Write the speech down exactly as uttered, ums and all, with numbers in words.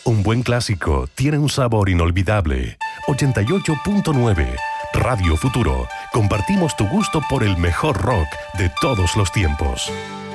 Un buen clásico tiene un sabor inolvidable. ochenta y ocho punto nueve Radio Futuro. Compartimos tu gusto por el mejor rock de todos los tiempos.